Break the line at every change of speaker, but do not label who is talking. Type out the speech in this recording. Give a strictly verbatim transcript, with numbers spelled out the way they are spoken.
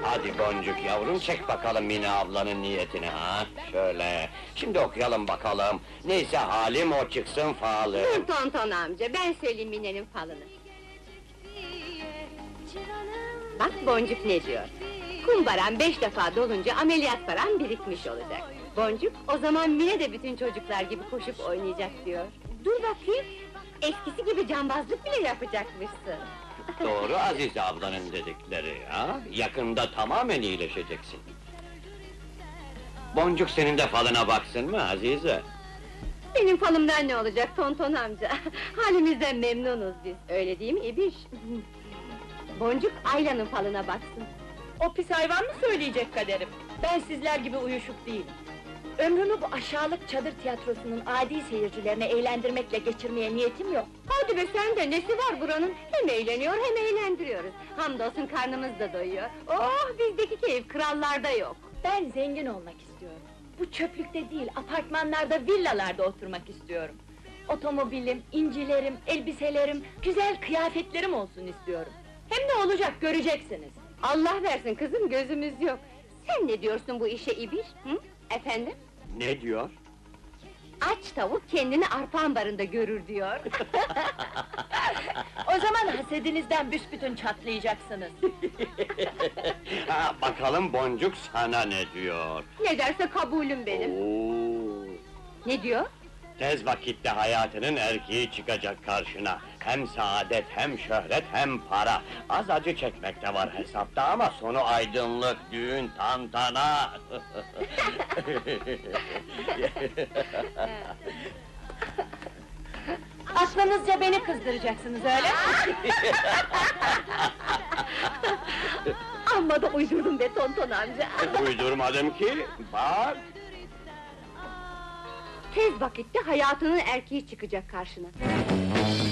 Hadi Boncuk yavrum, çek bakalım Mine ablanın niyetini ha! Şöyle, şimdi okuyalım bakalım! Neyse halim o çıksın falı!
Dur tonton amca, ben söyleyeyim Mine'nin falını. Bak Boncuk ne diyor? Kumbaran beş defa dolunca ameliyat param birikmiş olacak. Boncuk, o zaman Mine de bütün çocuklar gibi koşup oynayacak diyor. Dur bakayım, eskisi gibi cambazlık bile yapacakmışsın.
Doğru Azize ablanın dedikleri ha! Yakında tamamen iyileşeceksin! Boncuk senin de falına baksın mı Azize?
Benim falımdan ne olacak tonton amca? Halimizden memnunuz biz, öyle değil mi İbiş? Boncuk, Ayla'nın falına baksın.
O pis hayvan mı söyleyecek kaderim? Ben sizler gibi uyuşuk değilim. Ömrümü bu aşağılık çadır tiyatrosunun adi seyircilerini eğlendirmekle geçirmeye niyetim yok.
Hadi be sen de, nesi var buranın? Hem eğleniyor hem eğlendiriyoruz. Hamdolsun karnımız da doyuyor. Oh, bizdeki keyif krallarda yok.
Ben zengin olmak istiyorum. Bu çöplükte değil, apartmanlarda, villalarda oturmak istiyorum. Otomobilim, incilerim, elbiselerim, güzel kıyafetlerim olsun istiyorum. Hem ne olacak göreceksiniz.
Allah versin kızım, gözümüz yok. Sen ne diyorsun bu işe İbiş? Hı? Efendim?
Ne diyor?
Aç tavuk kendini arpa ambarında görür diyor.
O zaman hasedinizden büsbütün çatlayacaksınız.
Ha, bakalım Boncuk sana ne diyor?
Ne derse kabulüm benim.
Oo.
Ne diyor?
Tez vakitte hayatının erkeği çıkacak karşına. Hem saadet, hem şöhret, hem para. Az acı çekmekte var hesapta ama sonu aydınlık, düğün, tantana.
Aklınızca beni kızdıracaksınız öyle mi?
Amma da uydurdum be tonton amca.
Uydurmadım ki, bak!
Tez vakitte hayatının erkeği çıkacak karşına.